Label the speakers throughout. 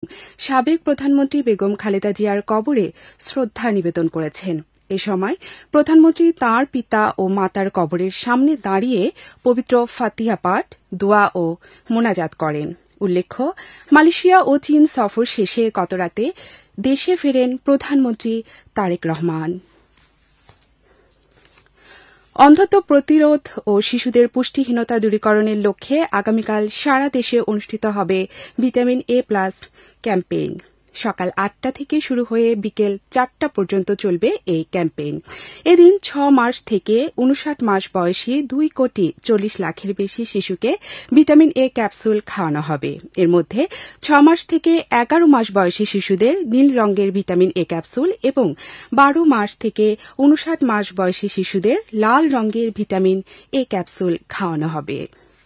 Speaker 1: সাবেক প্রধানমন্ত্রী বেগম খালেদা জিয়ার কবরে শ্রদ্ধা নিবেদন করেছেন। এ সময় প্রধানমন্ত্রী তাঁর পিতা ও মাতার কবরের সামনে দাঁড়িয়ে পবিত্র ফাতিহা পাঠ, দোয়া ও মোনাজাত করেন। উল্লেখ্য, মালয়েশিয়া ও চীন সফর শেষে গতরাতে দেশে ফেরেন প্রধানমন্ত্রী তারেক রহমান। অন্ধত্ব প্রতিরোধ ও শিশুদের পুষ্টিহীনতা দূরীকরণের লক্ষ্যে আগামীকাল সারা দেশে অনুষ্ঠিত হবে ভিটামিন A+ ক্যাম্পেইন। সকাল ৮টা থেকে শুরু হয়ে বিকেল ৪টা পর্যন্ত চলবে এই ক্যাম্পেইন। এদিন ৬ মাস থেকে ৫৯ মাস বয়সী ২,৪০,০০,০০০ বেশি শিশুকে ভিটামিন A ক্যাপসুল খাওয়ানো হবে। এর মধ্যে ৬ মাস থেকে ১১ মাস বয়সী শিশুদের নীল রঙের ভিটামিন A ক্যাপসুল এবং ১২ মাস থেকে ৫৯ মাস বয়সী শিশুদের লাল রঙের ভিটামিন A ক্যাপসুল খাওয়ানো হবে।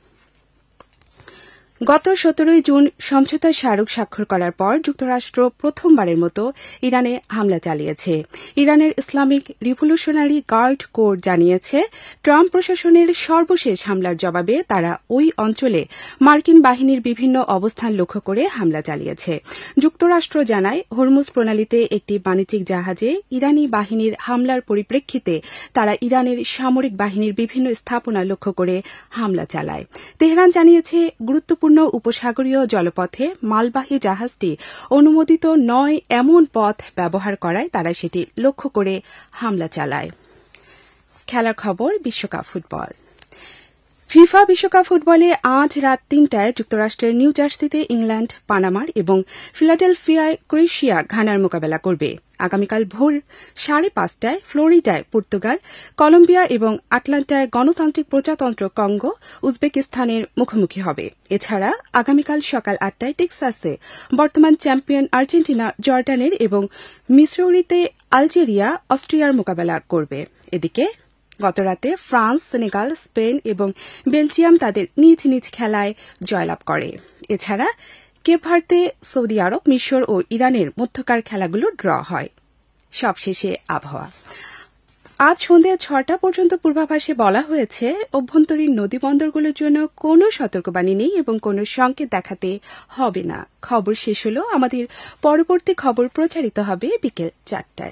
Speaker 1: গত ১৭ জুন সমঝোতা স্মারক স্বাক্ষর করার পর যুক্তরাষ্ট্র প্রথমবারের মতো ইরানে হামলা চালিয়েছে। ইরানের ইসলামিক রিভলিউশনারি গার্ড কোর জানিয়েছে, ট্রাম্প প্রশাসনের সর্বশেষ হামলার জবাবে তারা ওই অঞ্চলে মার্কিন বাহিনীর বিভিন্ন অবস্থান লক্ষ্য করে হামলা চালিয়েছে। যুক্তরাষ্ট্র জানায়, হরমুজ প্রণালীতে একটি বাণিজ্যিক জাহাজে ইরানি বাহিনীর হামলার পরিপ্রেক্ষিতে তারা ইরানের সামরিক বাহিনীর বিভিন্ন স্থাপনা লক্ষ্য করে হামলা চালায়। তেহরান জানিয়েছে, গুরুত্বপূর্ণ উপসাগরীয় জলপথে মালবাহী জাহাজটি অনুমোদিত নয় এমন পথ ব্যবহার করায় তারা সেটি লক্ষ্য করে হামলা চালায়। খেলার খবর, বিশ্বকাপ ফুটবল। ফিফা বিশ্বকাপ ফুটবলে আজ রাত ৩টায় যুক্তরাষ্ট্রের নিউ জার্সিতে ইংল্যান্ড পানামার এবং ফিলাডেলফিয়ায় ক্রোয়েশিয়া ঘানার মোকাবেলা করবে। আগামীকাল ভোর ৫:৩০টায় ফ্লোরিডায় পর্তুগাল, কলম্বিয়া এবং আটলান্টায় গণতান্ত্রিক প্রজাতন্ত্র কঙ্গো উজবেকিস্তানের মুখোমুখি হবে। এছাড়া আগামীকাল সকাল ৮টায় টেক্সাসে বর্তমান চ্যাম্পিয়ন আর্জেন্টিনা জর্ডানের এবং মিসৌরিতে আলজেরিয়া অস্ট্রিয়ার মোকাবেলা করবে। এদিকে গতরাতে ফ্রান্স, সেনেগাল, স্পেন এবং বেলজিয়াম তাদের নিজ নিজ খেলায় জয়লাভ করে। এছাড়া কেপ ভার্দে, সৌদি আরব, মিশর ও ইরানের মধ্যকার খেলাগুলো ড্র হয়। সবশেষে আবহাওয়া। আজ সন্ধ্যা ৬টা পর্যন্ত পূর্বাভাসে বলা হয়েছে, অভ্যন্তরীণ নদীবন্দরগুলোর জন্য কোনো সতর্কবাণী নেই এবং কোনো সংকেত দেখাতে হবে না। খবর শেষ হল। আমাদের পরবর্তী খবর প্রচারিত হবে বিকেল ৪টায়।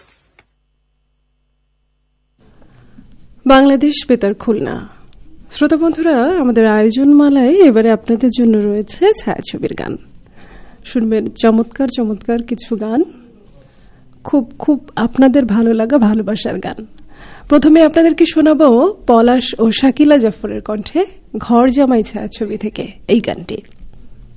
Speaker 2: বাংলাদেশ বেতার খুলনা। শ্রোতা বন্ধুরা, আমাদের আয়োজন মালায় এবারে আপনাদের জন্য রয়েছে ছায়াছবির গান। শুনবেন চমৎকার চমৎকার কিছু গান, খুব খুব আপনাদের ভালো লাগা ভালোবাসার গান। প্রথমে আপনাদেরকে শোনাবো পলাশ ও শাকিলা জাফরের কণ্ঠে ঘর জামাই ছায়াছবি থেকে এই গানটি।